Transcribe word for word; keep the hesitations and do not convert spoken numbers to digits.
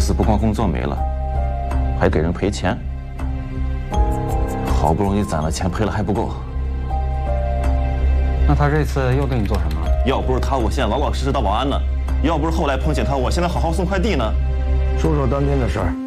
次不光工作没了，还给人赔钱。好不容易攒了钱，赔了还不够。 那他这次又对你做什么？ 要不是他，我现在老老实实当保安呢；要不是后来碰见他，我现在好好送快递呢。 说说当天的事儿。